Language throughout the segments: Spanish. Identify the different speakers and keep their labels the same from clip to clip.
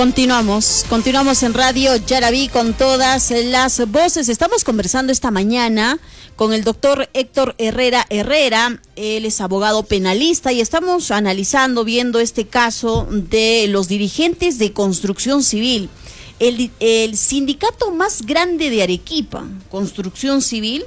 Speaker 1: Continuamos en Radio Yaraví con todas las voces. Estamos conversando esta mañana con el doctor Héctor Herrera. Él es abogado penalista y estamos viendo este caso de los dirigentes de construcción civil. El sindicato más grande de Arequipa, Construcción Civil,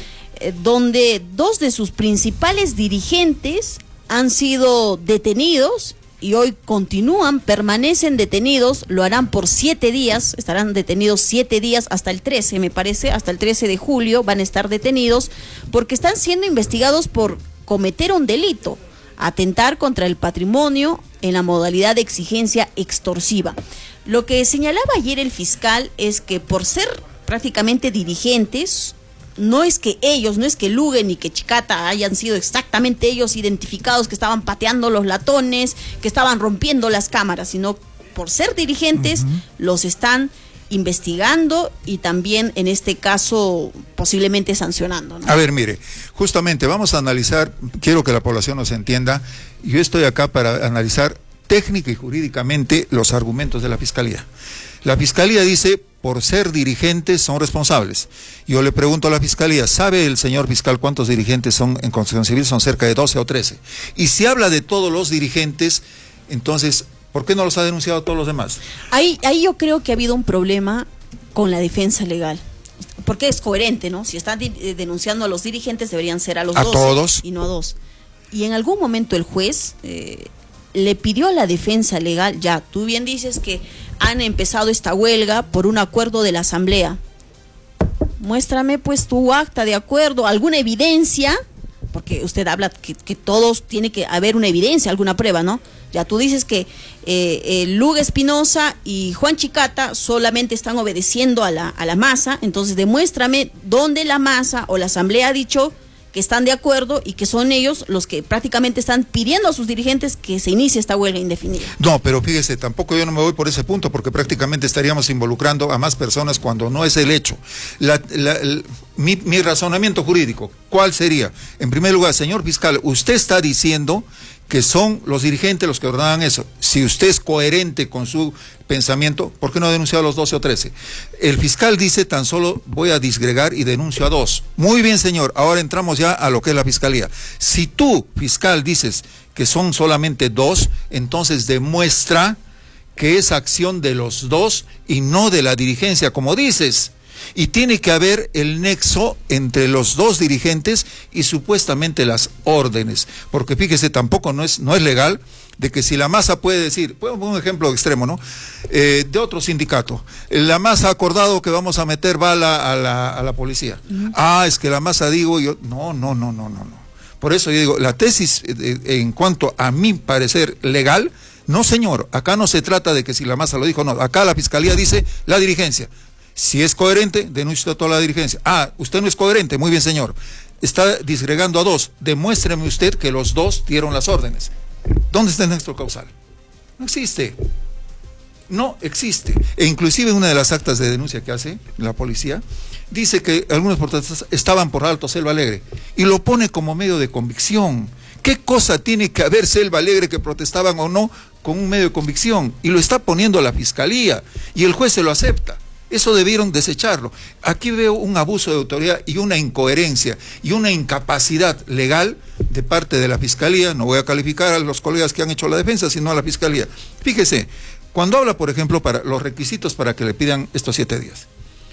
Speaker 1: donde dos de sus principales dirigentes han sido detenidos y hoy permanecen detenidos, lo harán por 7 días, estarán detenidos 7 días hasta el 13, me parece, hasta el 13 de julio van a estar detenidos porque están siendo investigados por cometer un delito, atentar contra el patrimonio en la modalidad de exigencia extorsiva. Lo que señalaba ayer el fiscal es que por ser prácticamente dirigentes, no es que Lugue ni que Chicata hayan sido exactamente ellos identificados que estaban pateando los latones, que estaban rompiendo las cámaras, sino por ser dirigentes los están investigando y también en este caso posiblemente sancionando, ¿no?
Speaker 2: A ver, mire, justamente vamos a analizar, quiero que la población nos entienda, yo estoy acá para analizar técnica y jurídicamente los argumentos de la Fiscalía. La Fiscalía dice, por ser dirigentes son responsables. Yo le pregunto a la Fiscalía, ¿sabe el señor fiscal cuántos dirigentes son en Construcción Civil? Son cerca de 12 o 13. Y si habla de todos los dirigentes, entonces, ¿por qué no los ha denunciado a todos los demás?
Speaker 1: Ahí yo creo que ha habido un problema con la defensa legal. Porque es coherente, ¿no? Si están denunciando a los dirigentes, deberían ser a los 12
Speaker 2: todos
Speaker 1: y no a 2. Y en algún momento el juez le pidió a la defensa legal, ya, tú bien dices que han empezado esta huelga por un acuerdo de la asamblea. Muéstrame pues tu acta de acuerdo, alguna evidencia, porque usted habla que todos tiene que haber una evidencia, alguna prueba, ¿no? Ya tú dices que Lugue Espinosa y Juan Chicata solamente están obedeciendo a la masa, entonces demuéstrame dónde la masa o la asamblea ha dicho que están de acuerdo y que son ellos los que prácticamente están pidiendo a sus dirigentes que se inicie esta huelga indefinida.
Speaker 2: No, pero fíjese, tampoco yo no me voy por ese punto porque prácticamente estaríamos involucrando a más personas cuando no es el hecho. Mi razonamiento jurídico, ¿cuál sería? En primer lugar, señor fiscal, usted está diciendo que son los dirigentes los que ordenan eso. Si usted es coherente con su pensamiento, ¿por qué no ha denunciado a los 12 o 13? El fiscal dice, tan solo voy a disgregar y denuncio a 2. Muy bien, señor, ahora entramos ya a lo que es la fiscalía. Si tú, fiscal, dices que son solamente 2, entonces demuestra que es acción de los 2 y no de la dirigencia, como dices. Y tiene que haber el nexo entre los 2 dirigentes y supuestamente las órdenes, porque fíjese, tampoco no es legal de que si la masa puede decir, pongo un ejemplo extremo, ¿no? De otro sindicato, la masa ha acordado que vamos a meter bala a la policía. Es que la masa digo yo, no. Por eso yo digo, la tesis en cuanto a mi parecer legal, no señor, acá no se trata de que si la masa lo dijo, no, acá la fiscalía dice la dirigencia. Si es coherente, denuncie a toda la dirigencia. Usted no es coherente, muy bien señor. Está disgregando a 2. Demuéstreme usted que los 2 dieron las órdenes. ¿Dónde está el nexo causal? No existe. No existe. E inclusive una de las actas de denuncia que hace la policía, dice que algunos protestas estaban por Alto Selva Alegre. Y lo pone como medio de convicción. ¿Qué cosa tiene que haber Selva Alegre que protestaban o no con un medio de convicción? Y lo está poniendo la fiscalía. Y el juez se lo acepta. Eso debieron desecharlo. Aquí veo un abuso de autoridad y una incoherencia y una incapacidad legal de parte de la Fiscalía. No voy a calificar a los colegas que han hecho la defensa, sino a la Fiscalía. Fíjese, cuando habla, por ejemplo, para los requisitos para que le pidan estos 7 días.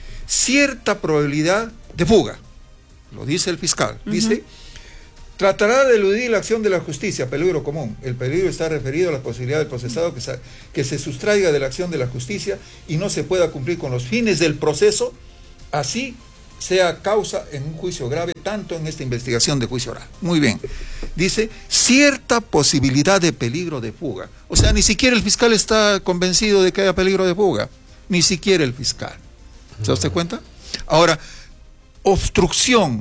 Speaker 2: Cierta probabilidad de fuga, lo dice el fiscal, dice, tratará de eludir la acción de la justicia, peligro común. El peligro está referido a la posibilidad del procesado que se sustraiga de la acción de la justicia y no se pueda cumplir con los fines del proceso, así sea causa en un juicio grave, tanto en esta investigación de juicio oral. Muy bien. Dice, cierta posibilidad de peligro de fuga. O sea, ni siquiera el fiscal está convencido de que haya peligro de fuga. Ni siquiera el fiscal. ¿Se da usted cuenta? Ahora, obstrucción.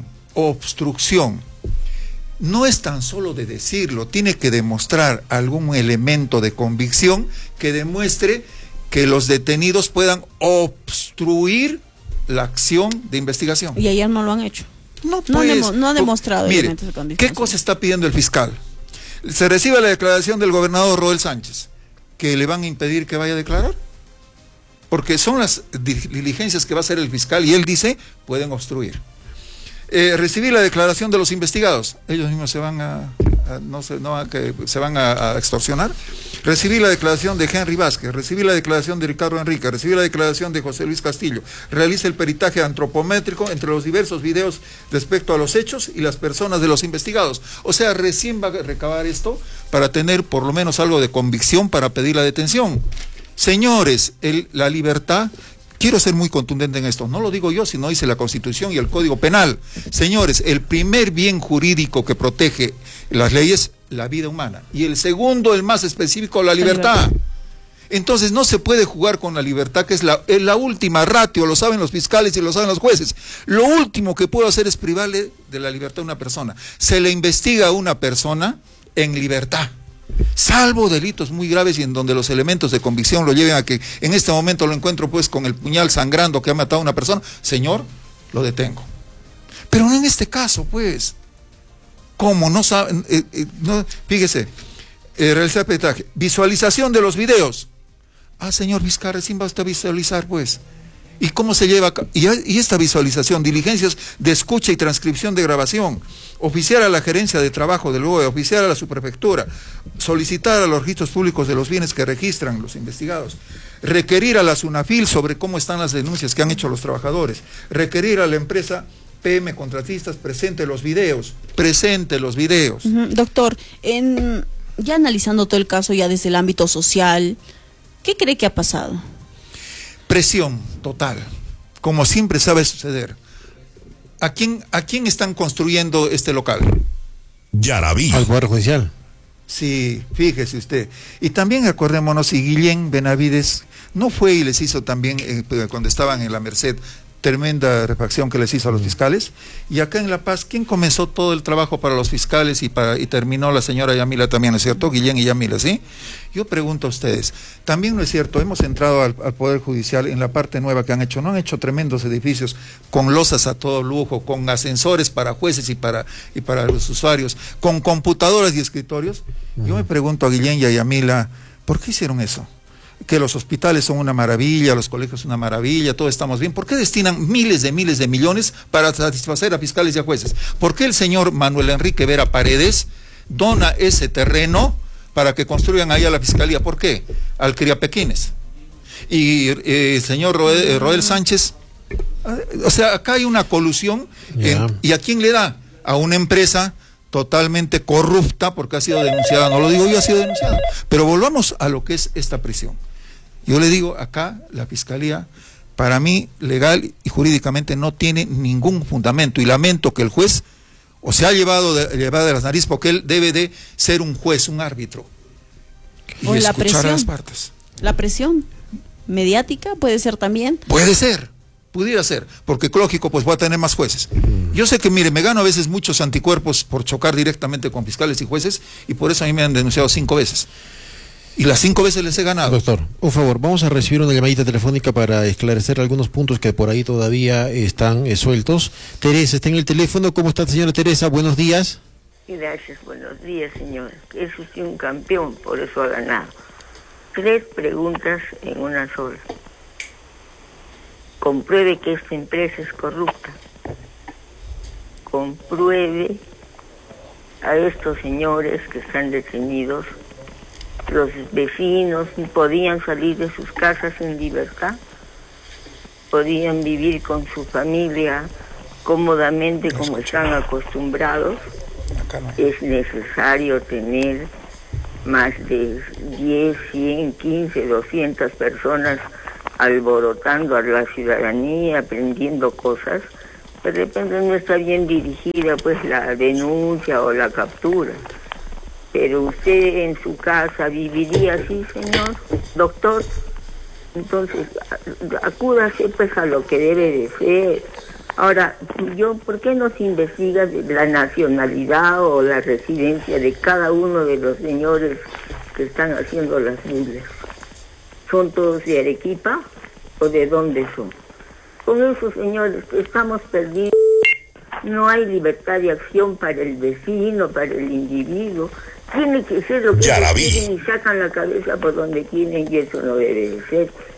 Speaker 2: No es tan solo de decirlo, tiene que demostrar algún elemento de convicción que demuestre que los detenidos puedan obstruir la acción de investigación.
Speaker 1: Y ayer no lo han hecho.
Speaker 2: No
Speaker 1: ha demostrado.
Speaker 2: Mire, ¿qué cosa está pidiendo el fiscal? Se recibe la declaración del gobernador Roel Sánchez, que le van a impedir que vaya a declarar. porque son las diligencias que va a hacer el fiscal y él dice, pueden obstruir. Recibir la declaración de los investigados, ellos mismos se van a extorsionar. Recibir la declaración de Henry Vázquez, recibir la declaración de Ricardo Enrique, recibir la declaración de José Luis Castillo, realiza el peritaje antropométrico entre los diversos videos respecto a los hechos y las personas de los investigados. O sea, recién va a recabar esto para tener por lo menos algo de convicción para pedir la detención. Señores, la libertad... Quiero ser muy contundente en esto, no lo digo yo, sino dice la Constitución y el Código Penal. Señores, el primer bien jurídico que protege las leyes, la vida humana. Y el segundo, el más específico, la libertad. Entonces no se puede jugar con la libertad, que es la última ratio, lo saben los fiscales y lo saben los jueces. Lo último que puedo hacer es privarle de la libertad a una persona. Se le investiga a una persona en libertad, salvo delitos muy graves y en donde los elementos de convicción lo lleven a que en este momento lo encuentro pues con el puñal sangrando que ha matado a una persona, señor, lo detengo. Pero en este caso pues, ¿cómo? No saben, fíjese, realizar peritaje, visualización de los videos. Señor fiscal, recién basta visualizar pues. ¿Y cómo se lleva? Y esta visualización, diligencias de escucha y transcripción de grabación, oficiar a la gerencia de trabajo del BOE, oficiar a la subprefectura, solicitar a los registros públicos de los bienes que registran los investigados, requerir a la SUNAFIL sobre cómo están las denuncias que han hecho los trabajadores, requerir a la empresa PM Contratistas, presente los videos.
Speaker 1: Doctor, ya analizando todo el caso ya desde el ámbito social, ¿qué cree que ha pasado?
Speaker 2: Presión total, como siempre sabe suceder. ¿A quién están construyendo este local?
Speaker 3: Yaraví.
Speaker 4: Al Poder Judicial.
Speaker 2: Sí, fíjese usted. Y también acordémonos, si Guillén Benavides no fue y les hizo también, cuando estaban en la Merced, tremenda refacción que les hizo a los fiscales, y acá en La Paz, ¿quién comenzó todo el trabajo para los fiscales y terminó la señora Yamila también, ¿no es cierto? Guillén y Yamila, ¿sí? Yo pregunto a ustedes, también no es cierto, hemos entrado al Poder Judicial en la parte nueva que han hecho, no han hecho tremendos edificios con losas a todo lujo, con ascensores para jueces y para los usuarios, con computadoras y escritorios. Yo me pregunto a Guillén y a Yamila, ¿por qué hicieron eso? Que los hospitales son una maravilla, los colegios una maravilla, todo estamos bien. ¿Por qué destinan miles de millones para satisfacer a fiscales y a jueces? ¿Por qué el señor Manuel Enrique Vera Paredes dona ese terreno para que construyan ahí a la fiscalía? ¿Por qué? Al Criapequines. Y el señor Roel Sánchez, o sea, acá hay una colusión. ¿Y a quién le da? A una empresa totalmente corrupta, porque ha sido denunciada, no lo digo yo, ha sido denunciada. Pero volvamos a lo que es esta prisión. Yo le digo, acá la fiscalía, para mí, legal y jurídicamente no tiene ningún fundamento, y lamento que el juez se ha llevado de las narices, porque él debe de ser un juez, un árbitro, y escuchar a las partes.
Speaker 1: ¿La presión mediática puede ser también?
Speaker 2: Puede ser. Pudiera ser, porque lógico, pues voy a tener más jueces. Yo sé que, mire, me gano a veces muchos anticuerpos por chocar directamente con fiscales y jueces, y por eso a mí me han denunciado 5 veces. Y las 5 veces les he ganado.
Speaker 4: Doctor, un favor, vamos a recibir una llamadita telefónica para esclarecer algunos puntos que por ahí todavía están sueltos. Teresa está en el teléfono. ¿Cómo está, señora Teresa? Buenos días.
Speaker 5: Gracias, buenos días, señor. Es usted un campeón, por eso ha ganado. 3 preguntas en una sola. Compruebe que esta empresa es corrupta. Compruebe a estos señores que están detenidos. Los vecinos podían salir de sus casas en libertad. Podían vivir con su familia cómodamente como están acostumbrados. Es necesario tener más de 10, 100, 15, 200 personas alborotando a la ciudadanía, aprendiendo cosas. De repente no está bien dirigida pues la denuncia o la captura. Pero usted en su casa viviría así, señor doctor. Entonces acúdase pues a lo que debe de ser. Ahora, ¿por qué no se investiga la nacionalidad o la residencia de cada uno de los señores que están haciendo las burlas? ¿Son todos de Arequipa o de dónde son? Con esos señores estamos perdidos. No hay libertad de acción para el vecino, para el individuo. Tiene que ser lo que ellos quieren y sacan la cabeza por donde quieren, y eso no debe de ser.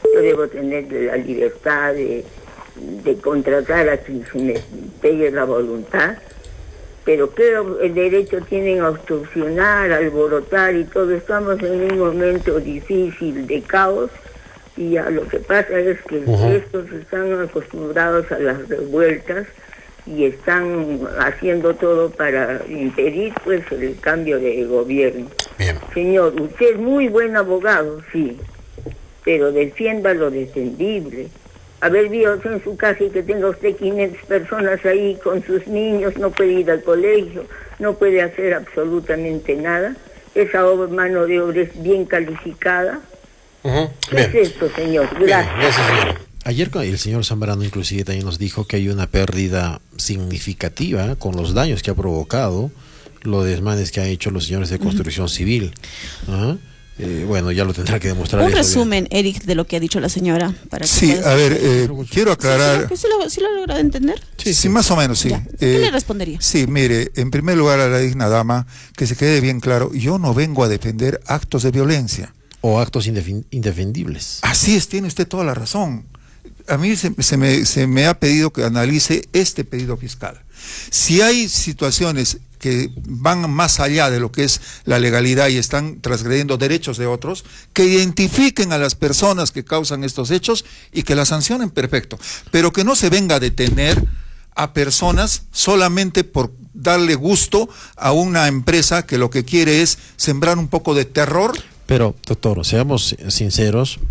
Speaker 5: Yo debo tener la libertad de contratar a quien se me pegue la voluntad, pero ¿qué el derecho tienen a obstruccionar, a alborotar y todo? Estamos en un momento difícil de caos y ya lo que pasa es que estos están acostumbrados a las revueltas y están haciendo todo para impedir pues el cambio de gobierno.
Speaker 4: Bien.
Speaker 5: Señor, usted es muy buen abogado, sí, pero defienda lo defendible. Haber visto en su casa y que tenga usted 500 personas ahí con sus niños, no puede ir al colegio, no puede hacer absolutamente nada. Esa mano de obra es bien calificada. ¿Qué es esto, señor? Gracias.
Speaker 4: Gracias, señor. Ayer el señor Zambrano inclusive también nos dijo que hay una pérdida significativa con los daños que ha provocado los desmanes que han hecho los señores de construcción civil. Bueno, ya lo tendrá que demostrar.
Speaker 1: Un resumen, Eric, de lo que ha dicho la señora. Para que
Speaker 2: sí, a ver, quiero aclarar.
Speaker 1: ¿Sí lo ha logrado entender?
Speaker 2: Sí, más o menos, sí.
Speaker 1: ¿Qué le respondería?
Speaker 2: Sí, mire, en primer lugar a la digna dama, que se quede bien claro, yo no vengo a defender actos de violencia.
Speaker 4: O actos indefendibles.
Speaker 2: Así es, tiene usted toda la razón. A mí se me ha pedido que analice este pedido fiscal. Si hay situaciones que van más allá de lo que es la legalidad y están transgrediendo derechos de otros, que identifiquen a las personas que causan estos hechos y que las sancionen, perfecto. Pero que no se venga a detener a personas solamente por darle gusto a una empresa que lo que quiere es sembrar un poco de terror.
Speaker 4: Pero, doctor, seamos sinceros,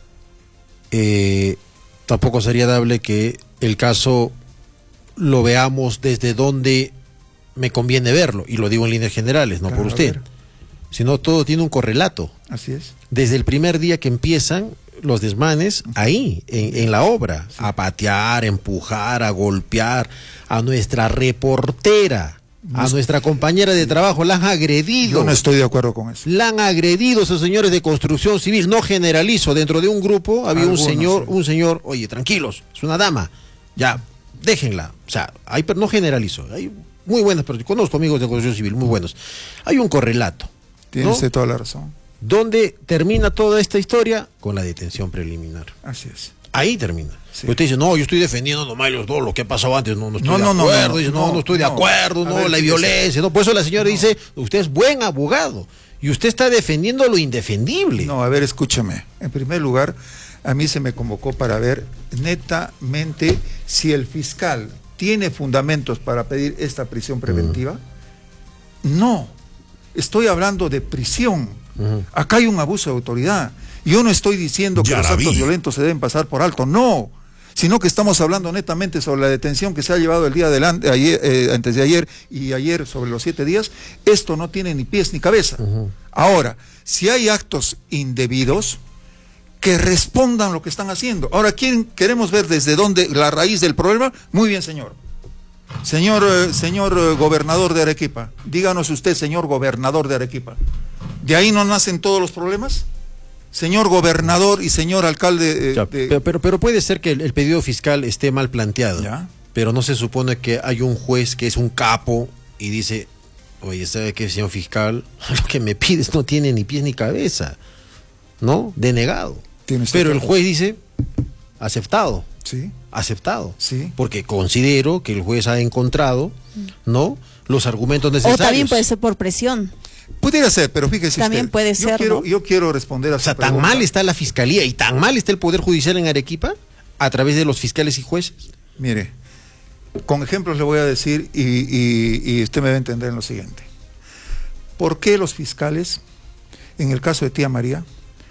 Speaker 4: tampoco sería dable que el caso lo veamos desde donde me conviene verlo, y lo digo en líneas generales, no claro, por usted, sino todo tiene un correlato.
Speaker 2: Así es.
Speaker 4: Desde el primer día que empiezan los desmanes, ahí, en la obra, sí, a patear, a empujar, a golpear a nuestra reportera, a nuestra compañera de trabajo, la han agredido.
Speaker 2: Yo no estoy de acuerdo con eso.
Speaker 4: La han agredido esos señores de construcción civil, no generalizo, dentro de un grupo había un señor, oye, tranquilos, es una dama, ya, déjenla, o sea, no generalizo, hay muy buenas personas, conozco amigos de construcción civil, muy buenos. Hay un correlato.
Speaker 2: Tiene usted toda la razón.
Speaker 4: ¿Dónde termina toda esta historia? Con la detención preliminar.
Speaker 2: Así es.
Speaker 4: Ahí termina. Sí. Usted dice, no, yo estoy defendiendo nomás los dos, lo que ha pasado antes, no estoy de acuerdo. Dice, no estoy de acuerdo, la violencia, no. Por eso la señora dice, usted es buen abogado y usted está defendiendo lo indefendible.
Speaker 2: No, a ver, escúchame. En primer lugar, a mí se me convocó para ver netamente si el fiscal tiene fundamentos para pedir esta prisión preventiva. No, estoy hablando de prisión. Acá hay un abuso de autoridad. Yo no estoy diciendo que los actos violentos se deben pasar por alto, no, sino que estamos hablando netamente sobre la detención que se ha llevado el día antes de ayer y ayer sobre los 7 días. Esto no tiene ni pies ni cabeza. Ahora, si hay actos indebidos, que respondan lo que están haciendo. Ahora, ¿quién queremos ver desde dónde la raíz del problema? Muy bien, señor. Señor gobernador de Arequipa, díganos usted, señor gobernador de Arequipa, ¿de ahí no nacen todos los problemas? Señor gobernador y señor alcalde...
Speaker 4: Pero puede ser que el pedido fiscal esté mal planteado, ¿ya? Pero no se supone que hay un juez que es un capo y dice, oye, ¿sabe qué, señor fiscal? Lo que me pides no tiene ni pies ni cabeza, ¿no? Denegado. Pero el juez dice, aceptado.
Speaker 2: Sí.
Speaker 4: Aceptado.
Speaker 2: Sí.
Speaker 4: Porque considero que el juez ha encontrado, ¿no?, los argumentos necesarios.
Speaker 1: O también puede ser por presión.
Speaker 2: Pudiera ser, pero fíjese
Speaker 1: también
Speaker 2: usted,
Speaker 1: puede ser,
Speaker 2: yo quiero responder a su pregunta.
Speaker 4: ¿Tan mal está la fiscalía y tan mal está el Poder Judicial en Arequipa a través de los fiscales y jueces?
Speaker 2: Mire, con ejemplos le voy a decir y usted me va a entender en lo siguiente. ¿Por qué los fiscales, en el caso de tía María,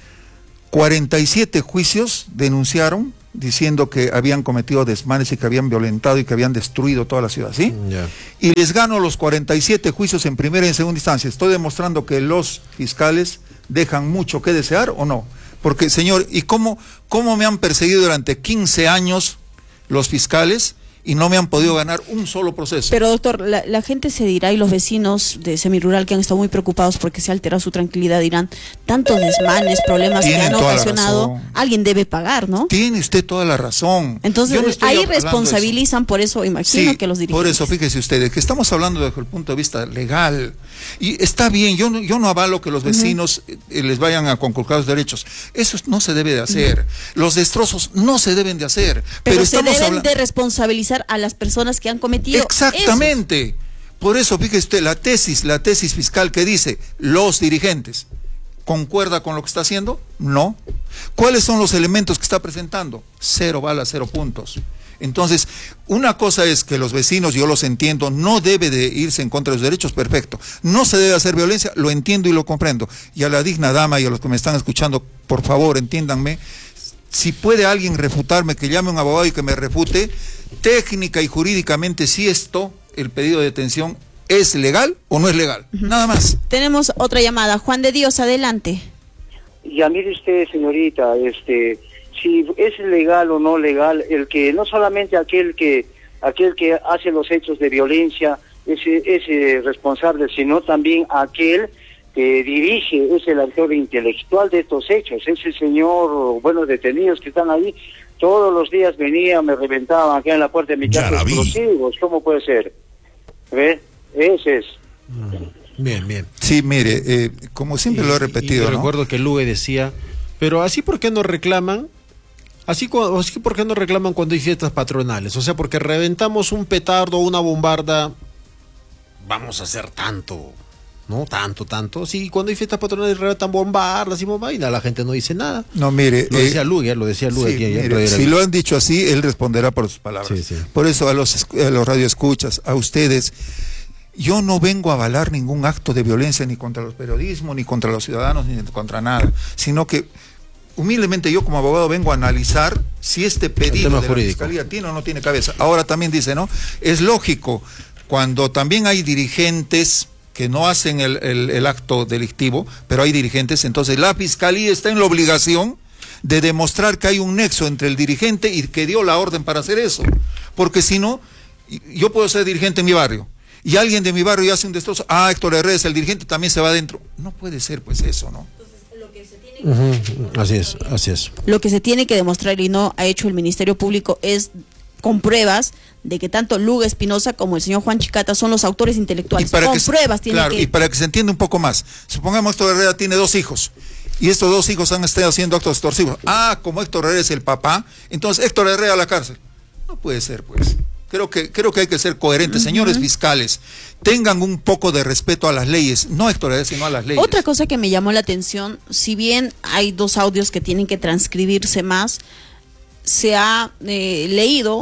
Speaker 2: 47 juicios denunciaron diciendo que habían cometido desmanes y que habían violentado y que habían destruido toda la ciudad, ¿sí?
Speaker 4: Yeah.
Speaker 2: Y les gano los 47 juicios en primera y en segunda instancia. ¿Estoy demostrando que los fiscales dejan mucho que desear o no? Porque, señor, ¿y cómo me han perseguido durante 15 años los fiscales y no me han podido ganar un solo proceso.
Speaker 1: Pero doctor, la gente se dirá, y los vecinos de Semirural que han estado muy preocupados porque se ha alterado su tranquilidad, dirán, tantos desmanes, problemas que han ocasionado, alguien debe pagar, ¿no?
Speaker 2: Tiene usted toda la razón.
Speaker 1: Entonces, ahí responsabilizan, por eso imagino que los dirigentes.
Speaker 2: Por eso, fíjese ustedes, que estamos hablando desde el punto de vista legal, y está bien, yo no avalo que los vecinos les vayan a conculcar los derechos. Eso no se debe de hacer. Los destrozos no se deben de hacer. Pero
Speaker 1: se deben de responsabilizar a las personas que han cometido.
Speaker 2: Exactamente. Por eso, fíjese usted, la tesis fiscal que dice los dirigentes, ¿concuerda con lo que está haciendo? No. ¿Cuáles son los elementos que está presentando? 0 balas, 0 puntos. Entonces, una cosa es que los vecinos, yo los entiendo, no debe de irse en contra de los derechos, perfecto. No se debe hacer violencia, lo entiendo y lo comprendo. Y a la digna dama y a los que me están escuchando, por favor, entiéndanme, si puede alguien refutarme, que llame a un abogado y que me refute, técnica y jurídicamente, si el pedido de detención, ¿es legal o no es legal? Nada más.
Speaker 1: Tenemos otra llamada. Juan de Dios, adelante.
Speaker 6: Ya mire usted, señorita, si es legal o no legal, el que no solamente aquel que hace los hechos de violencia es responsable, sino también aquel que dirige, es el autor intelectual de estos hechos. Ese señor, detenidos que están ahí, todos los días venían, me reventaban acá en la puerta de mi casa explosivos. ¿Cómo puede ser? ¿Ve? Ese es.
Speaker 4: Bien.
Speaker 2: Sí, mire, como siempre lo he repetido,
Speaker 4: ¿no? Recuerdo que Lugue decía, pero así ¿por qué no reclaman? Así ¿por qué no reclaman cuando hay fiestas patronales? O sea, porque reventamos un petardo o una bombarda, vamos a hacer tanto, ¿no? Tanto. Sí, cuando hay fiestas patronales reventan bombardas y la gente no dice nada.
Speaker 2: No, mire.
Speaker 4: Lo decía Lugue
Speaker 2: sí, mire, si lo han dicho así, él responderá por sus palabras. Sí. Por eso a los radioescuchas, a ustedes, yo no vengo a avalar ningún acto de violencia ni contra los periodismos, ni contra los ciudadanos, ni contra nada, sino que humildemente yo como abogado vengo a analizar si este pedido de la Fiscalía tiene o no tiene cabeza. Ahora también dice, ¿no? Es lógico, cuando también hay dirigentes que no hacen el acto delictivo, pero hay dirigentes, entonces la Fiscalía está en la obligación de demostrar que hay un nexo entre el dirigente y que dio la orden para hacer eso. Porque si no, yo puedo ser dirigente en mi barrio, y alguien de mi barrio hace un destrozo, Héctor Herrera es el dirigente, también se va adentro. No puede ser pues eso, ¿no?
Speaker 4: Así es.
Speaker 1: Lo que se tiene que demostrar y no ha hecho el Ministerio Público es con pruebas de que tanto Lugue Espinosa como el señor Juan Chicata son los autores intelectuales. Pruebas tiene que...
Speaker 2: Y para que se entienda un poco más, supongamos Héctor Herrera tiene 2 hijos, y estos 2 hijos han estado haciendo actos extorsivos. Como Héctor Herrera es el papá, entonces Héctor Herrera a la cárcel. No puede ser, pues. Creo que hay que ser coherentes. Señores fiscales, tengan un poco de respeto a las leyes, no a Héctor Herrera, sino a las leyes.
Speaker 1: Otra cosa que me llamó la atención, si bien hay 2 audios que tienen que transcribirse más, se ha leído,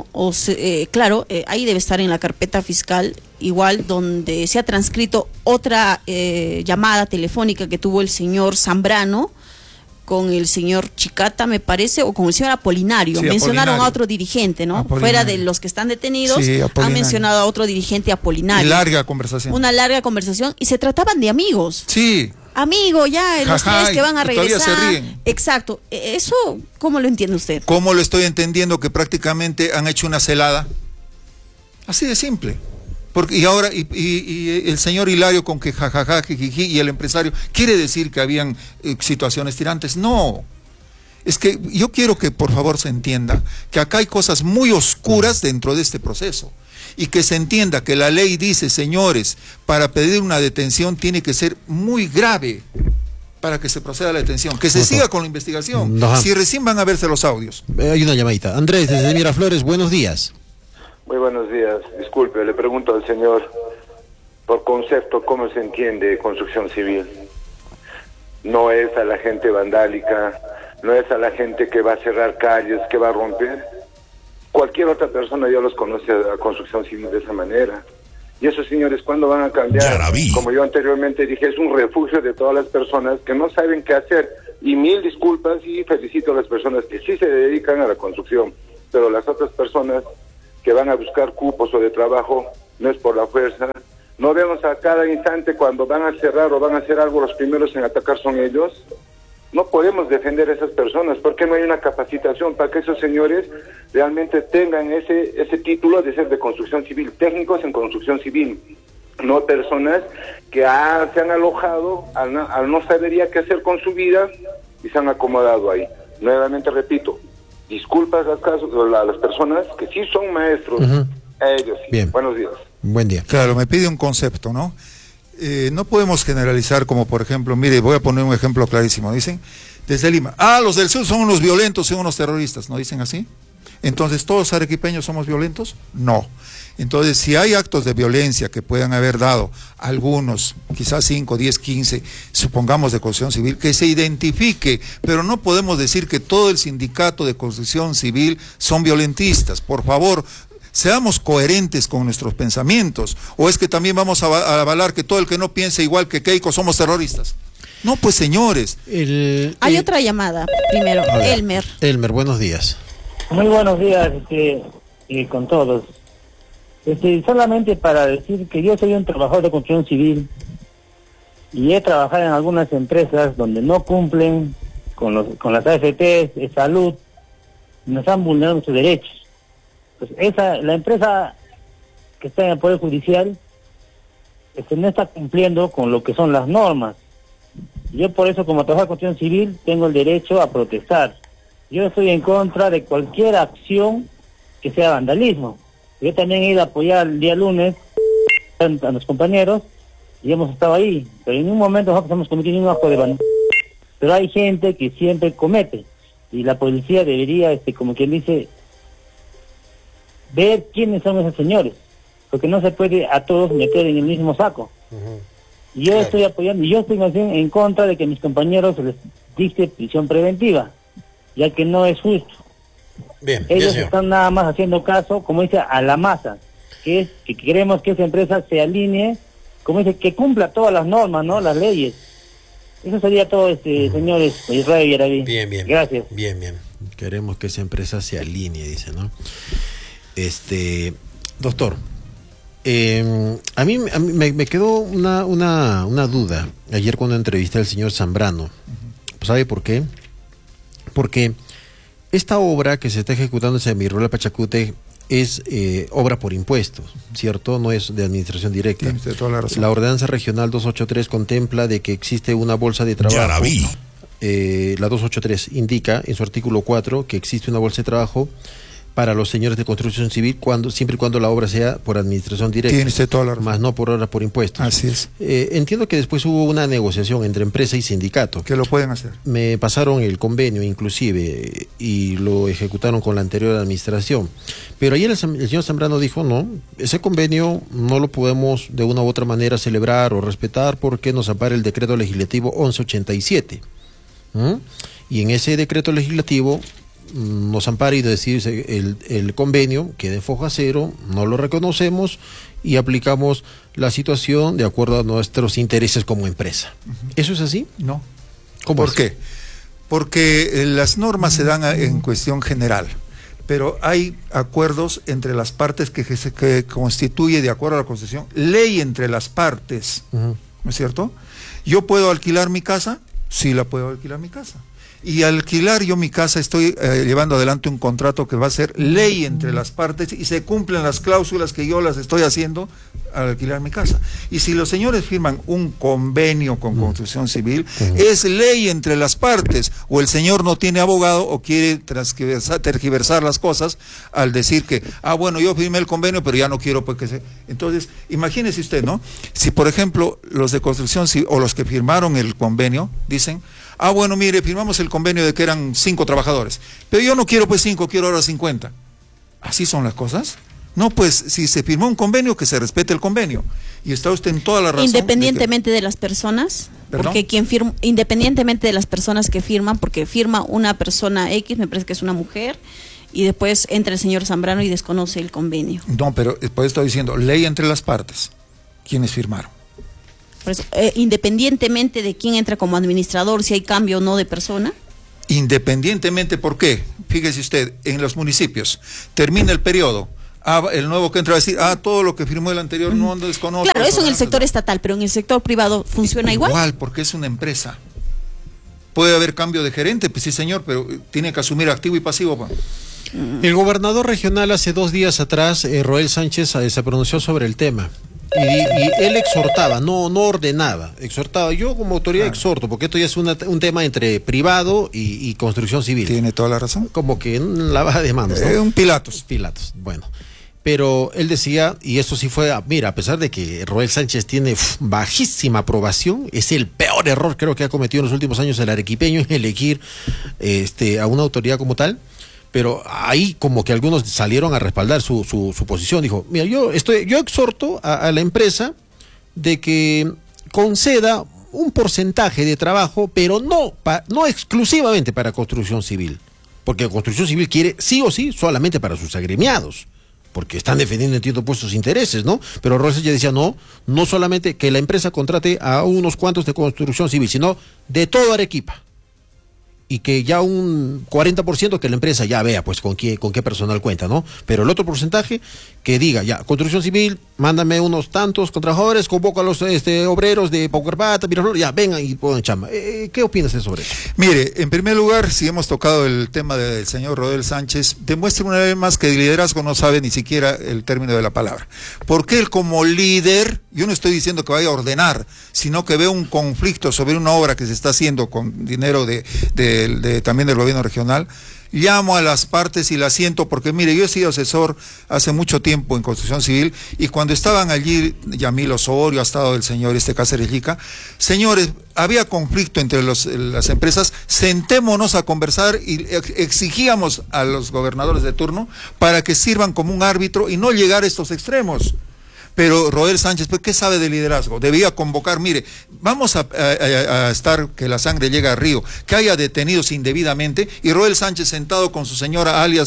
Speaker 1: ahí debe estar en la carpeta fiscal, igual donde se ha transcrito otra llamada telefónica que tuvo el señor Zambrano con el señor Chicata, me parece, o con el señor Apolinario. Sí, mencionaron a otro dirigente, ¿no? Fuera de los que están detenidos, han mencionado a otro dirigente, Apolinario.
Speaker 2: Una larga conversación.
Speaker 1: Y se trataban de amigos.
Speaker 2: Sí.
Speaker 1: Amigo, ya, los 3 que van a regresar. Se ríen. Exacto. ¿Eso cómo lo entiende usted?
Speaker 2: ¿Cómo lo estoy entendiendo? Que prácticamente han hecho una celada. Así de simple. Y ahora, y el señor Hilario con que jajaja, jijiji, y el empresario, ¿quiere decir que habían situaciones tirantes? No. Es que yo quiero que por favor se entienda que acá hay cosas muy oscuras dentro de este proceso. Y que se entienda que la ley dice, señores, para pedir una detención tiene que ser muy grave para que se proceda a la detención. Que se siga con la investigación. Si recién van a verse los audios.
Speaker 4: Hay una llamadita. Andrés, desde Miraflores, buenos días.
Speaker 7: Muy buenos días. Disculpe, le pregunto al señor, por concepto, ¿cómo se entiende construcción civil? No es a la gente vandálica, no es a la gente que va a cerrar calles, que va a romper. Cualquier otra persona ya los conoce a construcción civil de esa manera. Y esos señores, ¿cuándo van a cambiar? Como yo anteriormente dije, es un refugio de todas las personas que no saben qué hacer. Y 1000 disculpas y felicito a las personas que sí se dedican a la construcción. Pero las otras personas que van a buscar cupos o de trabajo, no es por la fuerza. No vemos a cada instante cuando van a cerrar o van a hacer algo, los primeros en atacar son ellos. No podemos defender a esas personas. ¿Por qué no hay una capacitación para que esos señores realmente tengan ese título de ser de construcción civil, técnicos en construcción civil? No personas que se han alojado al no saber ya qué hacer con su vida y se han acomodado ahí. Nuevamente repito, disculpas a las personas que sí son maestros, a ellos sí.
Speaker 4: Bien.
Speaker 7: Buenos días.
Speaker 4: Buen día.
Speaker 2: Claro, me pide un concepto, ¿no? No podemos generalizar como, por ejemplo, mire, voy a poner un ejemplo clarísimo. Dicen, desde Lima, los del sur son unos violentos, son unos terroristas, ¿no dicen así? Entonces, ¿todos arequipeños somos violentos? No. Entonces, si hay actos de violencia que puedan haber dado algunos, quizás 5, 10, 15, supongamos de construcción civil, que se identifique, pero no podemos decir que todo el sindicato de construcción civil son violentistas. Por favor, seamos coherentes con nuestros pensamientos. ¿O es que también vamos a avalar que todo el que no piense igual que Keiko somos terroristas? No, pues señores.
Speaker 1: Hay otra llamada, primero, Elmer.
Speaker 4: Elmer, buenos días.
Speaker 8: Muy buenos días con todos. Solamente para decir que yo soy un trabajador de construcción civil y he trabajado en algunas empresas donde no cumplen con las AFPs de salud, nos han vulnerado nuestros derechos. Pues la empresa que está en el Poder Judicial no está cumpliendo con lo que son las normas. Yo por eso, como trabajador de construcción civil, tengo el derecho a protestar. Yo estoy en contra de cualquier acción que sea vandalismo. Yo también he ido a apoyar el día lunes a los compañeros y hemos estado ahí, pero en ningún momento nosotros hemos cometido ningún acto de vandalismo. Pero hay gente que siempre comete y la policía debería, como quien dice, ver quiénes son esos señores, porque no se puede a todos meter en el mismo saco. Y yo estoy apoyando, y yo estoy más bien en contra de que a mis compañeros se les dicte prisión preventiva, ya que no es justo.
Speaker 4: Bien,
Speaker 8: ellos están nada más haciendo caso, como dice, a la masa, que es que queremos que esa empresa se alinee, como dice, que cumpla todas las normas, ¿no? Las leyes. Eso sería todo, señores Israel y Yaraví.
Speaker 4: Bien.
Speaker 8: Gracias.
Speaker 4: Bien. Queremos que esa empresa se alinee, dice, ¿no? Doctor, a mí me quedó una duda ayer cuando entrevisté al señor Zambrano. ¿Sabe por qué? Porque esta obra que se está ejecutando en Semirrola Pachacute es obra por impuestos, ¿cierto? No es de administración directa.
Speaker 2: Tienes toda la razón.
Speaker 4: La ordenanza regional 283 contempla de que existe una bolsa de trabajo.
Speaker 3: Yaraví.
Speaker 4: La 283 indica en su artículo 4 que existe una bolsa de trabajo para los señores de construcción civil siempre y cuando la obra sea por administración directa.
Speaker 2: Tiene usted toda la razón.
Speaker 4: Más no por obra por impuestos.
Speaker 2: Así es.
Speaker 4: Entiendo que después hubo una negociación entre empresa y sindicato.
Speaker 2: Que lo pueden hacer.
Speaker 4: Me pasaron el convenio inclusive y lo ejecutaron con la anterior administración. Pero ayer el señor Zambrano dijo, no, ese convenio no lo podemos de una u otra manera celebrar o respetar porque nos ampara el decreto legislativo 1187. Y en ese decreto legislativo nos ampara y decir el convenio queda en foja cero, no lo reconocemos y aplicamos la situación de acuerdo a nuestros intereses como empresa. ¿Eso es así?
Speaker 2: No.
Speaker 4: ¿Cómo
Speaker 2: ¿Por qué? Porque las normas se dan en cuestión general, pero hay acuerdos entre las partes que constituye, de acuerdo a la Constitución, ley entre las partes, ¿no es cierto? ¿Yo puedo alquilar mi casa? Sí, la puedo alquilar mi casa. Y al alquilar yo mi casa estoy llevando adelante un contrato que va a ser ley entre las partes y se cumplen las cláusulas que yo las estoy haciendo al alquilar mi casa. Y si los señores firman un convenio con construcción civil, es ley entre las partes, o el señor no tiene abogado o quiere tergiversar las cosas al decir que, bueno, yo firmé el convenio, pero ya no quiero porque se... Entonces, imagínese usted, ¿no? Si, por ejemplo, los de construcción civil o los que firmaron el convenio dicen, bueno, mire, firmamos el convenio de que eran 5 trabajadores, pero yo no quiero pues 5, quiero ahora 50. ¿Así son las cosas? No, pues si se firmó un convenio, que se respete el convenio. Y está usted en toda la razón.
Speaker 1: Independientemente de las personas,
Speaker 2: ¿perdón?
Speaker 1: Porque independientemente de las personas que firman, porque firma una persona X, me parece que es una mujer, y después entra el señor Zambrano y desconoce el convenio.
Speaker 2: No, pero pues estoy diciendo, ley entre las partes. ¿Quiénes firmaron?
Speaker 1: Por eso, independientemente de quién entra como administrador, si hay cambio o no de persona.
Speaker 2: Independientemente, ¿por qué? Fíjese usted, en los municipios, termina el periodo, el nuevo que entra va a decir, todo lo que firmó el anterior no desconozco.
Speaker 1: Claro, eso en el sector estatal, pero en el sector privado funciona igual.
Speaker 2: Igual, porque es una empresa. puede haber cambio de gerente, pues sí señor, pero tiene que asumir activo y pasivo. Pues.
Speaker 4: El gobernador regional hace 2 días atrás, Roel Sánchez, se pronunció sobre el tema. Y él exhortaba, no ordenaba, exhortaba. Yo como autoridad exhorto, porque esto ya es un tema entre privado y construcción civil.
Speaker 2: Tiene toda la razón.
Speaker 4: Como que lavada de manos, ¿no?
Speaker 2: Un Pilatos.
Speaker 4: Pilatos, bueno. Pero él decía, y esto sí fue, mira, a pesar de que Roel Sánchez tiene bajísima aprobación, es el peor error creo que ha cometido en los últimos años el arequipeño en elegir a una autoridad como tal. Pero ahí como que algunos salieron a respaldar su posición. Dijo, mira, yo exhorto a la empresa de que conceda un porcentaje de trabajo, pero no exclusivamente para construcción civil, porque construcción civil quiere sí o sí solamente para sus agremiados, porque están defendiendo, entiendo, pues sus intereses, ¿no? Pero Rosa ya decía, no solamente que la empresa contrate a unos cuantos de construcción civil, sino de todo Arequipa. Y que ya un 40% que la empresa ya vea pues con qué personal cuenta, ¿no? Pero el otro porcentaje que diga, ya, construcción civil, mándame unos tantos trabajadores, convoco a los obreros de Paucarpata, Miraflores, ya, vengan y pongan chamba. ¿Qué opinas sobre eso?
Speaker 2: Mire, en primer lugar, si hemos tocado el tema del señor Roel Sánchez, demuestra una vez más que el liderazgo no sabe ni siquiera el término de la palabra. Porque él como líder, yo no estoy diciendo que vaya a ordenar, sino que ve un conflicto sobre una obra que se está haciendo con dinero también del gobierno regional. Llamo a las partes y las siento, porque mire, yo he sido asesor hace mucho tiempo en construcción civil, y cuando estaban allí Yamil Osorio, ha estado el señor Cáceres Lica, señores, había conflicto entre las empresas, sentémonos a conversar y exigíamos a los gobernadores de turno para que sirvan como un árbitro y no llegar a estos extremos. Pero Roel Sánchez, pues, ¿qué sabe de liderazgo? Debía convocar, mire, vamos a estar que la sangre llegue al río, que haya detenidos indebidamente, y Roel Sánchez sentado con su señora a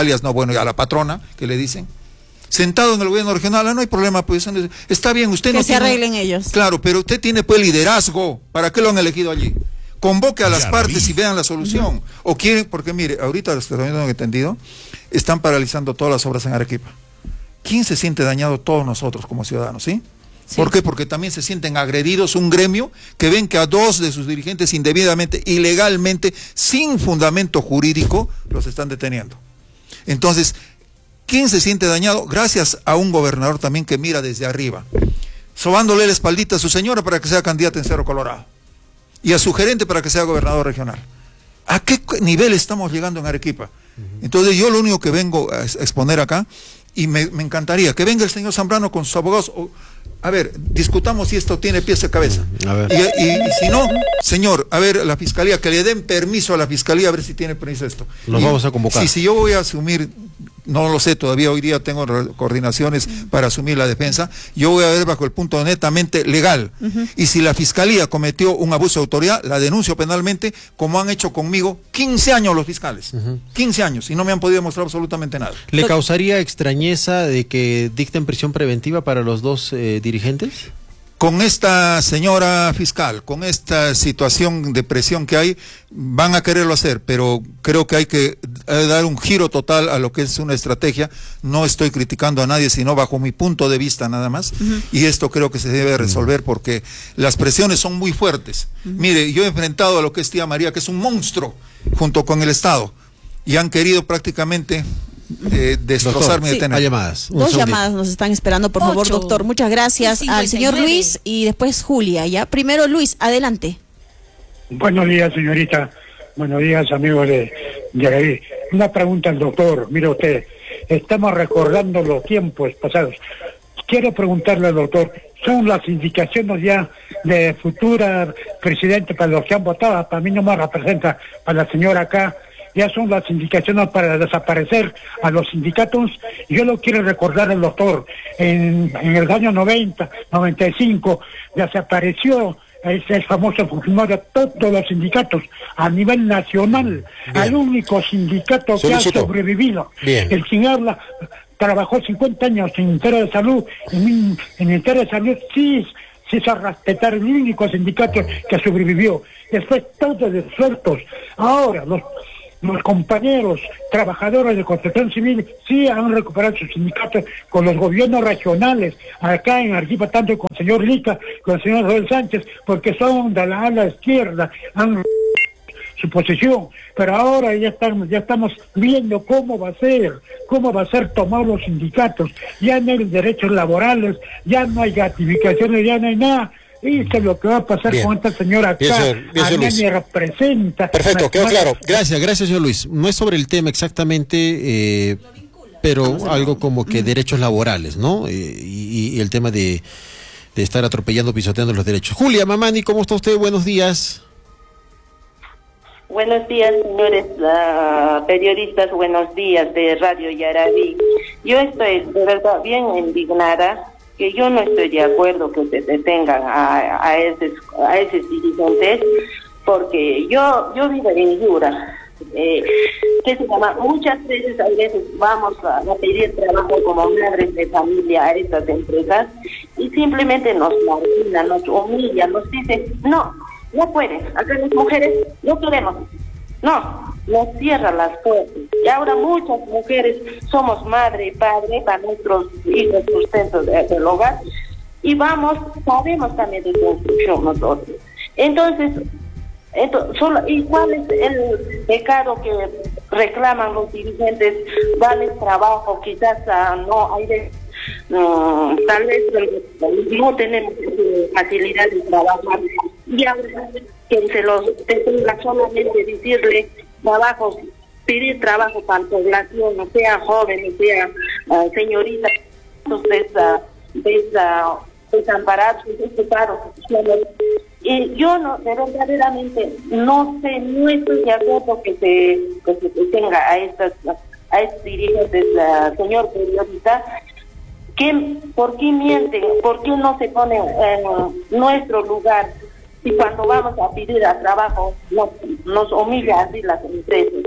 Speaker 2: la patrona, que le dicen, sentado en el gobierno regional, no hay problema, pues, está bien, usted
Speaker 1: que
Speaker 2: no
Speaker 1: se arreglen ellos.
Speaker 2: Claro, pero usted tiene pues liderazgo, ¿para qué lo han elegido allí? Convoque a las partes y vean la solución. O quieren, porque mire, ahorita los que también tengo entendido, están paralizando todas las obras en Arequipa. ¿Quién se siente dañado? Todos nosotros como ciudadanos, ¿sí? Sí. ¿Por qué? Porque también se sienten agredidos un gremio que ven que a 2 de sus dirigentes indebidamente, ilegalmente, sin fundamento jurídico, los están deteniendo. Entonces, ¿quién se siente dañado? Gracias a un gobernador también que mira desde arriba, sobándole la espaldita a su señora para que sea candidata en Cerro Colorado, y a su gerente para que sea gobernador regional. ¿A qué nivel estamos llegando en Arequipa? Entonces yo lo único que vengo a exponer acá, y me encantaría que venga el señor Zambrano con sus abogados, a ver, discutamos si esto tiene pies de cabeza. A ver. Y si no, señor, a ver, la fiscalía, que le den permiso a la fiscalía a ver si tiene permiso esto.
Speaker 4: Los vamos a convocar.
Speaker 2: Si yo voy a asumir, no lo sé todavía, hoy día tengo coordinaciones para asumir la defensa, yo voy a ver bajo el punto netamente legal. Y si la fiscalía cometió un abuso de autoridad, la denuncio penalmente, como han hecho conmigo 15 años los fiscales. 15 años, y no me han podido demostrar absolutamente nada.
Speaker 4: ¿Le causaría extrañeza de que dicten prisión preventiva para los 2 dirigentes?
Speaker 2: Con esta señora fiscal, con esta situación de presión que hay, van a quererlo hacer, pero creo que hay que dar un giro total a lo que es una estrategia. No estoy criticando a nadie, sino bajo mi punto de vista nada más, y esto creo que se debe resolver porque las presiones son muy fuertes. Mire, yo he enfrentado a lo que es tía María, que es un monstruo, junto con el Estado, y han querido prácticamente destrozarme.
Speaker 1: Sí.
Speaker 4: Hay llamadas.
Speaker 1: 2 llamadas nos están esperando, por favor, doctor. Muchas gracias al señor Luis y después Julia, ¿ya? Primero Luis, adelante.
Speaker 9: Buenos días, señorita. Buenos días, amigos de Yaraví. Una pregunta al doctor. Mire usted, estamos recordando los tiempos pasados. Quiero preguntarle al doctor, ¿son las indicaciones ya de futura presidente para los que han votado? Para mí no me representa, para la señora acá. Ya son las indicaciones para desaparecer a los sindicatos. Yo lo quiero recordar al doctor, en el año 90, 95, desapareció el famoso funcionario de todos los sindicatos a nivel nacional. Al único sindicato que ha sobrevivido. El señor trabajó 50 años en el Ministerio de Salud, en el Ministerio de Salud sí se hizo respetar, el único sindicato que sobrevivió. Después todos disueltos. Ahora los compañeros trabajadores de construcción civil sí han recuperado sus sindicatos con los gobiernos regionales, acá en Arequipa, tanto con el señor Lica, con el señor Roel Sánchez, porque son de la ala izquierda, su posición, pero ahora ya estamos viendo cómo va a ser tomar los sindicatos, ya no hay derechos laborales, ya no hay gratificaciones, ya no hay nada. Y eso es lo que va a pasar con esta señora acá. A nadie representa.
Speaker 4: Perfecto, quedó claro. Gracias, señor Luis. No es sobre el tema exactamente, pero algo como que derechos laborales, ¿no? Y el tema de estar atropellando, pisoteando los derechos. Julia Mamani, ¿cómo está usted? Buenos días.
Speaker 10: Buenos días, señores periodistas, buenos días de Radio Yaraví. Yo estoy de verdad bien indignada, que yo no estoy de acuerdo que se detengan a esos dirigentes, porque yo vivo en Yura. ¿Qué se llama? Muchas veces, a veces vamos a pedir trabajo como madres de familia a estas empresas y simplemente nos marginan, nos humillan, nos dicen, no pueden, acá las mujeres no queremos, nos cierran las puertas. Y ahora muchas mujeres somos madre y padre para nuestros hijos, sustento del hogar, y sabemos también de construcción nosotros. Entonces, ¿y cuál es el pecado que reclaman los dirigentes? Darles trabajo, quizás no hay tal vez no tenemos facilidad de trabajar, y ahora que se los detenga solamente decirle trabajos, pedir trabajo para población, sea joven, sea señorita, desamparados, desocupados. Y yo verdaderamente no estoy de acuerdo que se detenga a estos dirigentes, señor periodista. ¿Por qué mienten? ¿Por qué no se ponen en nuestro lugar? Y cuando vamos a pedir a trabajo nos humilla así las empresas.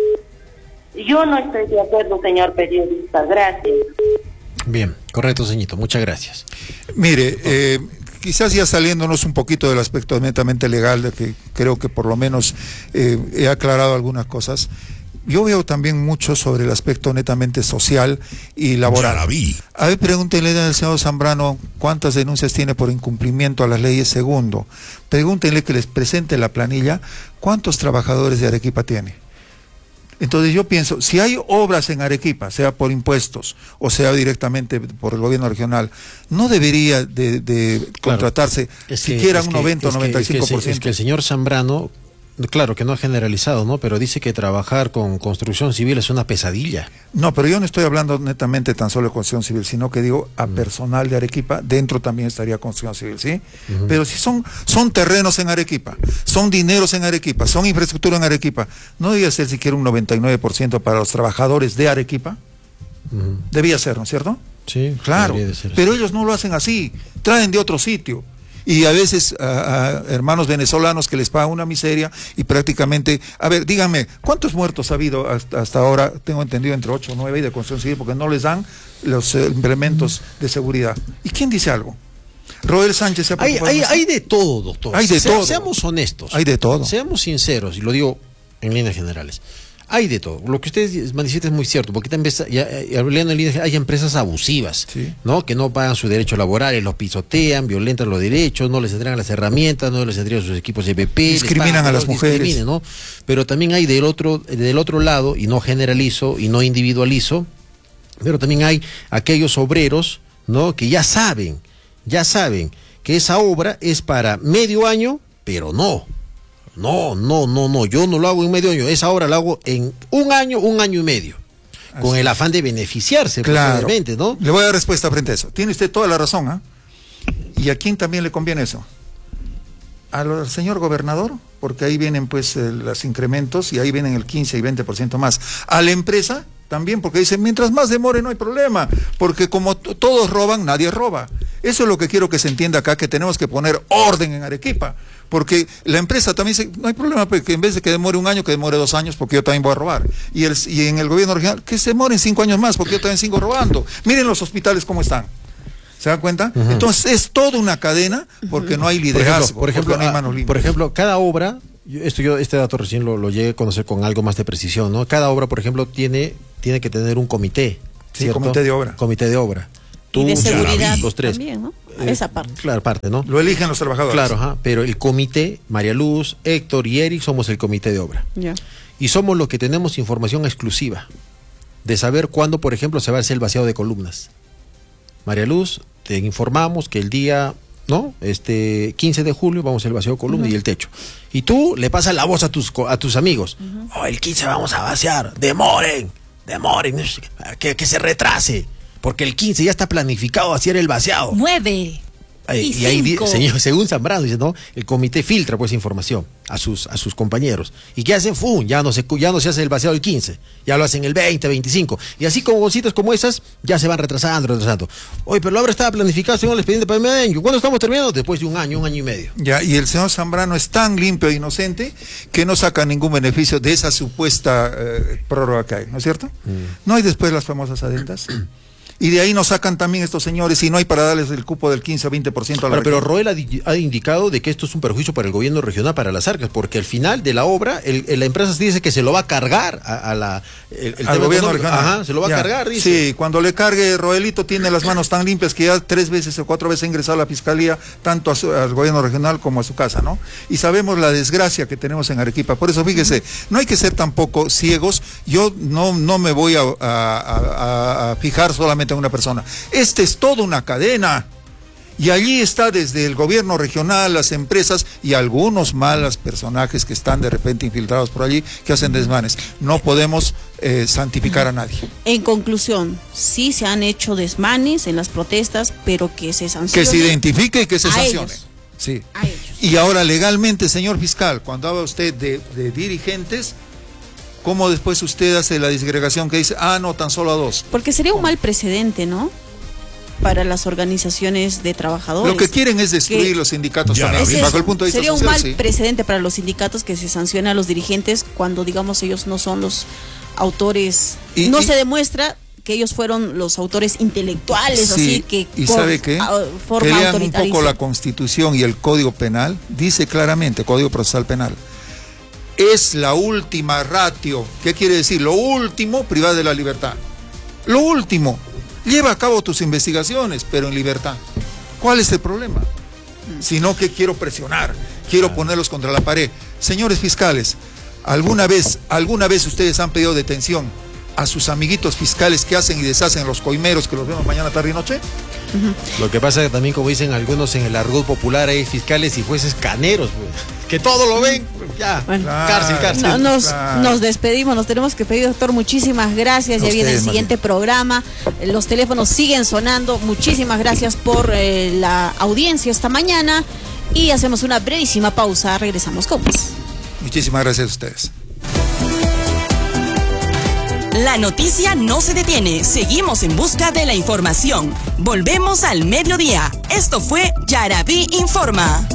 Speaker 10: Yo no estoy de acuerdo, señor periodista. Gracias.
Speaker 4: Bien, correcto, señorito. Muchas gracias.
Speaker 2: Mire, quizás ya saliéndonos un poquito del aspecto netamente legal, de que creo que por lo menos he aclarado algunas cosas. Yo veo también mucho sobre el aspecto netamente social y laboral. A ver, pregúntenle al señor Zambrano cuántas denuncias tiene por incumplimiento a las leyes. Segundo, pregúntenle que les presente la planilla, cuántos trabajadores de Arequipa tiene. Entonces yo pienso, si hay obras en Arequipa, sea por impuestos o sea directamente por el gobierno regional, no debería de contratarse siquiera un 90 o 95%.
Speaker 4: Es que el señor Zambrano, claro que no ha generalizado, ¿no? Pero dice que trabajar con construcción civil es una pesadilla.
Speaker 2: No, pero yo no estoy hablando netamente tan solo de construcción civil, sino que digo a personal de Arequipa, dentro también estaría construcción civil, ¿sí? Pero si son terrenos en Arequipa, son dineros en Arequipa, son infraestructura en Arequipa, ¿no debía ser siquiera un 99% para los trabajadores de Arequipa? Debía ser, ¿no es cierto?
Speaker 4: Sí,
Speaker 2: claro, pero ellos no lo hacen así, traen de otro sitio. Y a veces a hermanos venezolanos que les pagan una miseria y prácticamente, a ver, díganme, ¿cuántos muertos ha habido hasta ahora? Tengo entendido entre 8 o 9 de construcción civil porque no les dan los implementos de seguridad. ¿Y quién dice algo? Roel Sánchez se ha preocupado.
Speaker 4: Hay de todo, doctor.
Speaker 2: Hay de todo.
Speaker 4: Seamos honestos.
Speaker 2: Hay de todo.
Speaker 4: Seamos sinceros, y lo digo en líneas generales. Hay de todo. Lo que ustedes manifiestan es muy cierto, porque también hay empresas abusivas,
Speaker 2: sí,
Speaker 4: ¿no? Que no pagan sus derechos laborales, los pisotean, violentan los derechos, no les entregan las herramientas, no les entregan sus equipos EPP,
Speaker 2: discriminan a las mujeres,
Speaker 4: ¿no? Pero también hay del otro lado, y no generalizo y no individualizo, pero también hay aquellos obreros, ¿no? Que ya saben que esa obra es para medio año, pero no, yo no lo hago en medio año, esa obra la hago en un año y medio, con el afán de beneficiarse,
Speaker 2: claro,
Speaker 4: ¿no?
Speaker 2: Le voy a dar respuesta frente a eso. Tiene usted toda la razón, ¿ah? ¿Y a quién también le conviene eso? Al señor gobernador, porque ahí vienen pues los incrementos y ahí vienen el 15 y 20% más. A la empresa también, porque dicen, mientras más demore no hay problema, porque como todos roban, nadie roba. Eso es lo que quiero que se entienda acá, que tenemos que poner orden en Arequipa, porque la empresa también dice, no hay problema, porque en vez de que demore un año, que demore 2 años, porque yo también voy a robar. Y en el gobierno regional, que se demoren 5 años más, porque yo también sigo robando. Miren los hospitales cómo están. ¿Se dan cuenta? Entonces es toda una cadena, porque no hay liderazgo,
Speaker 4: por ejemplo,
Speaker 2: no hay manos limpias.
Speaker 4: Por ejemplo, cada obra, este dato recién lo llegué a conocer con algo más de precisión, ¿no? Cada obra, por ejemplo, tiene que tener un comité.
Speaker 2: Sí, comité de obra.
Speaker 4: Comité de obra. tú,
Speaker 1: y de seguridad
Speaker 4: los tres.
Speaker 1: También, ¿no? Esa parte.
Speaker 4: Claro, parte, ¿no?
Speaker 2: Lo eligen los trabajadores.
Speaker 4: Claro, ajá, pero el comité, María Luz, Héctor y Eric, somos el comité de obra.
Speaker 1: Ya.
Speaker 4: Y somos los que tenemos información exclusiva de saber cuándo, por ejemplo, se va a hacer el vaciado de columnas. María Luz, te informamos que el día, ¿no? 15 de julio vamos a hacer el vaciado de columna y el techo. Y tú le pasas la voz a tus amigos. Oh, el 15 vamos a vaciar. Demoren, que se retrase. Porque el 15 ya está planificado hacer el vaciado.
Speaker 11: 9.
Speaker 4: Y ahí, señor, según Zambrano, dice, ¿no? El comité filtra pues información a sus compañeros. ¿Y qué hacen? Ya no se hace el vaciado el 15, ya lo hacen el 20, 25. Y así como cositas como esas, ya se van retrasando. Oye, pero la obra estaba planificada según el expediente pavimenio. ¿Cuándo estamos terminando? Después de un año y medio.
Speaker 2: Ya, y el señor Zambrano es tan limpio e inocente que no saca ningún beneficio de esa supuesta prórroga que hay, ¿no es cierto? ¿No hay después las famosas adendas? Y de ahí nos sacan también estos señores y no hay para darles el cupo del 15 a 20% a la
Speaker 4: Pero Roel ha indicado de que esto es un perjuicio para el gobierno regional, para las arcas, porque al final de la obra la empresa dice que se lo va a cargar al
Speaker 2: gobierno regional.
Speaker 4: Ajá, se lo va a cargar, dice.
Speaker 2: Sí, cuando le cargue, Roelito tiene las manos tan limpias que ya 3 veces o 4 veces ha ingresado a la fiscalía, tanto al gobierno regional como a su casa, ¿no? Y sabemos la desgracia que tenemos en Arequipa. Por eso, fíjese, no hay que ser tampoco ciegos. Yo no me voy a fijar solamente en una persona. Este es toda una cadena. Y allí está desde el gobierno regional, las empresas y algunos malos personajes que están de repente infiltrados por allí, que hacen desmanes. No podemos santificar a nadie.
Speaker 1: En conclusión, sí se han hecho desmanes en las protestas, pero que se sancione.
Speaker 2: Que se identifique y que se sancione.
Speaker 1: Ellos.
Speaker 2: Sí.
Speaker 1: A ellos.
Speaker 2: Y ahora legalmente, señor fiscal, cuando habla usted de dirigentes, ¿cómo después usted hace la disgregación que dice, no, tan solo a 2?
Speaker 1: Porque sería un mal precedente, ¿no? Para las organizaciones de trabajadores.
Speaker 2: Lo que quieren es destruir los sindicatos también, bajo el punto de vista
Speaker 1: sería
Speaker 2: social,
Speaker 1: un mal precedente para los sindicatos que se sancione a los dirigentes cuando, digamos, ellos no son los autores. Se demuestra que ellos fueron los autores intelectuales, así que
Speaker 2: ¿y sabe qué? Que lean un poco la Constitución y el Código Penal, dice claramente, Código Procesal Penal, es la última ratio. ¿Qué quiere decir? Lo último, privar de la libertad. Lo último. Lleva a cabo tus investigaciones, pero en libertad. ¿Cuál es el problema? Sino que quiero presionar, quiero ponerlos contra la pared. Señores fiscales, ¿alguna vez ustedes han pedido detención a sus amiguitos fiscales que hacen y deshacen los coimeros que los vemos mañana, tarde y noche?
Speaker 4: Lo que pasa es que también, como dicen algunos en el argot popular, hay fiscales y jueces caneros, que todo lo ven, ya, bueno, cárcel.
Speaker 1: No, nos despedimos, nos tenemos que pedir, doctor, muchísimas gracias, ya viene el siguiente programa, los teléfonos siguen sonando, muchísimas gracias por la audiencia esta mañana y hacemos una brevísima pausa, regresamos con más.
Speaker 2: Muchísimas gracias a ustedes.
Speaker 11: La noticia no se detiene, seguimos en busca de la información. Volvemos al mediodía. Esto fue Yaraví Informa.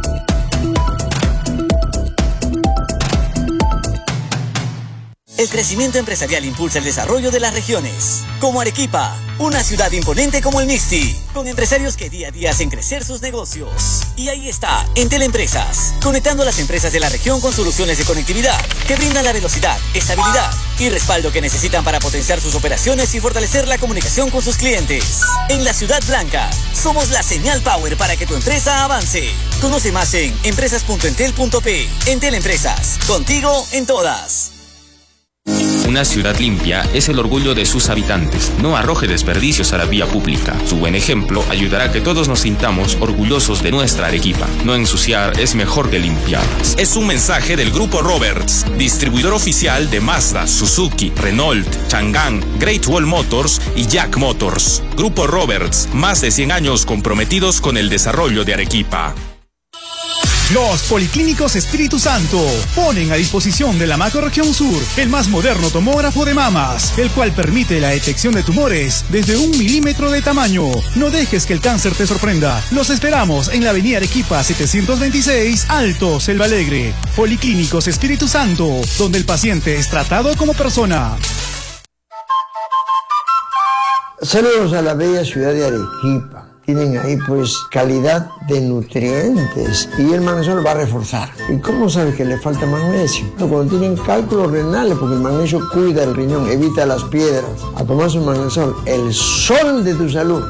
Speaker 12: El crecimiento empresarial impulsa el desarrollo de las regiones, como Arequipa, una ciudad imponente como el Mixti, con empresarios que día a día hacen crecer sus negocios. Y ahí está, Entel Empresas, conectando a las empresas de la región con soluciones de conectividad que brindan la velocidad, estabilidad y respaldo que necesitan para potenciar sus operaciones y fortalecer la comunicación con sus clientes. En la Ciudad Blanca, somos la señal power para que tu empresa avance. Conoce más en empresas.entel.p. Entel Empresas, contigo en todas.
Speaker 13: Una ciudad limpia es el orgullo de sus habitantes. No arroje desperdicios a la vía pública. Su buen ejemplo ayudará a que todos nos sintamos orgullosos de nuestra Arequipa. No ensuciar es mejor que limpiar.
Speaker 3: Es un mensaje del Grupo Roberts, distribuidor oficial de Mazda, Suzuki, Renault, Chang'an, Great Wall Motors y Jack Motors. Grupo Roberts, más de 100 años comprometidos con el desarrollo de Arequipa.
Speaker 14: Los Policlínicos Espíritu Santo ponen a disposición de la Macrorregión Sur el más moderno tomógrafo de mamas, el cual permite la detección de tumores desde 1 milímetro de tamaño. No dejes que el cáncer te sorprenda. Los esperamos en la avenida Arequipa 726, Alto, Selva Alegre. Policlínicos Espíritu Santo, donde el paciente es tratado como persona.
Speaker 15: Saludos a la bella ciudad de Arequipa. tienen ahí pues calidad de nutrientes y el magnesio va a reforzar. ¿Y cómo sabes que le falta magnesio? Cuando tienen cálculos renales, porque el magnesio cuida el riñón, evita las piedras. A tomar su magnesol, el sol de tu salud.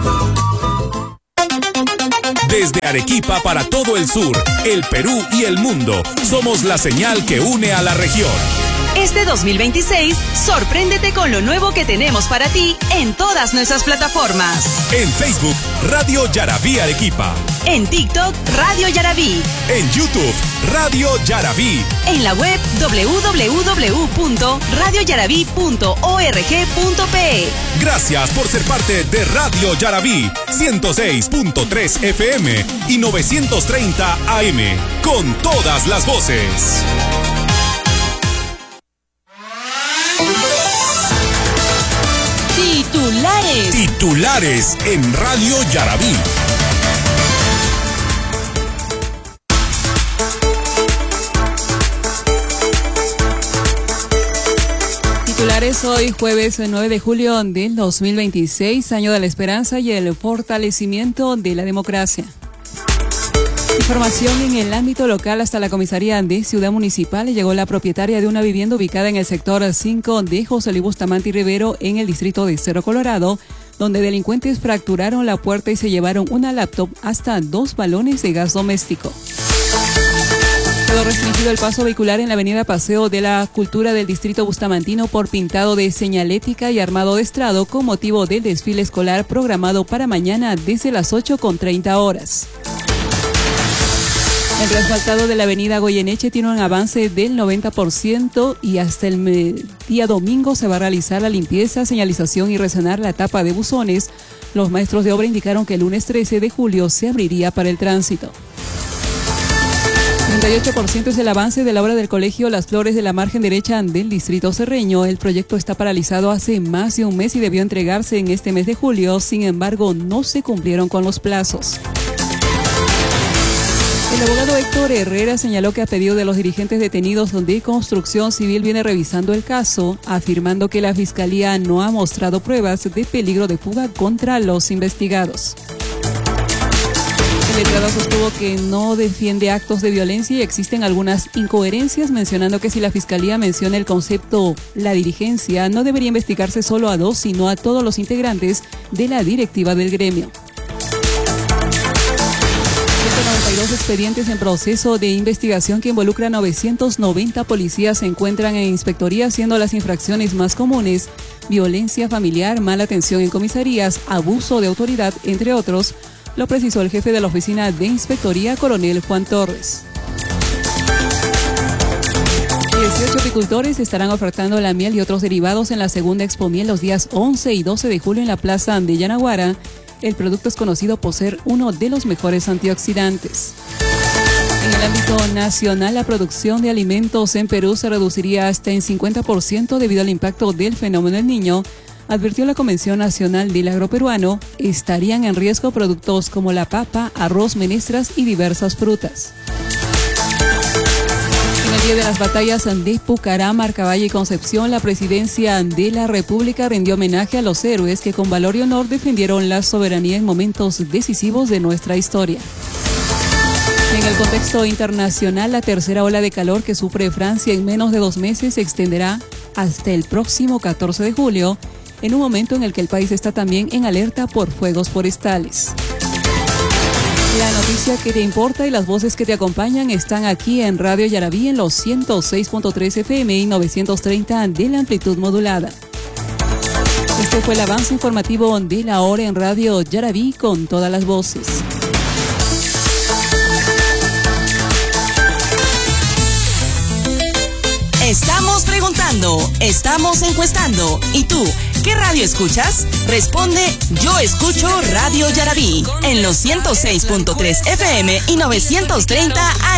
Speaker 3: Desde Arequipa para todo el sur, el Perú y el mundo, somos la señal que une a la región.
Speaker 11: Este 2026, sorpréndete con lo nuevo que tenemos para ti en todas nuestras plataformas.
Speaker 3: En Facebook, Radio Yarabí Arequipa.
Speaker 11: En TikTok, Radio Yarabí.
Speaker 3: En YouTube, Radio Yarabí.
Speaker 11: En la web www.radioyarabí.org.pe.
Speaker 3: Gracias por ser parte de Radio Yarabí, 106.3 FM y 930 AM, con todas las voces. Titulares en Radio Yarabí.
Speaker 16: Titulares hoy, jueves 9 de julio del 2026, año de la esperanza y el fortalecimiento de la democracia. Información en el ámbito local. Hasta la comisaría de Ciudad Municipal llegó la propietaria de una vivienda ubicada en el sector 5 de José Luis Bustamante y Rivero en el distrito de Cerro Colorado, donde delincuentes fracturaron la puerta y se llevaron una laptop hasta 2 balones de gas doméstico. Quedó restringido el paso vehicular en la avenida Paseo de la Cultura del distrito bustamantino por pintado de señalética y armado de estrado con motivo del desfile escolar programado para mañana desde las 8:30 horas. El reasfaltado de la avenida Goyeneche tiene un avance del 90% y hasta el día domingo se va a realizar la limpieza, señalización y resanar la tapa de buzones. Los maestros de obra indicaron que el lunes 13 de julio se abriría para el tránsito. 38% es el avance de la obra del colegio Las Flores de la margen derecha del distrito cerreño. El proyecto está paralizado hace más de un mes y debió entregarse en este mes de julio. Sin embargo, no se cumplieron con los plazos. El abogado Héctor Herrera señaló que a pedido de los dirigentes detenidos de Construcción Civil viene revisando el caso, afirmando que la Fiscalía no ha mostrado pruebas de peligro de fuga contra los investigados. El letrado sostuvo que no defiende actos de violencia y existen algunas incoherencias, mencionando que si la Fiscalía menciona el concepto la dirigencia, no debería investigarse solo a 2, sino a todos los integrantes de la directiva del gremio. 192 expedientes en proceso de investigación que involucran 990 policías se encuentran en inspectoría, siendo las infracciones más comunes violencia familiar, mala atención en comisarías, abuso de autoridad, entre otros, lo precisó el jefe de la oficina de inspectoría, coronel Juan Torres. 18 apicultores estarán ofertando la miel y otros derivados en la segunda Expo Miel los días 11 y 12 de julio en la plaza de Yanaguara. El producto es conocido por ser uno de los mejores antioxidantes. En el ámbito nacional, la producción de alimentos en Perú se reduciría hasta en 50% debido al impacto del fenómeno del Niño. Advirtió la Convención Nacional del Agroperuano, estarían en riesgo productos como la papa, arroz, menestras y diversas frutas. En el día de las batallas de Pucará, Marcavalle y Concepción, la Presidencia de la República rindió homenaje a los héroes que con valor y honor defendieron la soberanía en momentos decisivos de nuestra historia. En el contexto internacional, la tercera ola de calor que sufre Francia en menos de 2 meses se extenderá hasta el próximo 14 de julio, en un momento en el que el país está también en alerta por fuegos forestales. La noticia que te importa y las voces que te acompañan están aquí en Radio Yarabí en los 106.3 FM y 930 de la amplitud modulada. Este fue el avance informativo de la hora en Radio Yarabí con todas las voces.
Speaker 11: Estamos preguntando, estamos encuestando. ¿Y tú, qué radio escuchas? Responde, yo escucho Radio Yarabí en los 106.3 FM y 930 AM.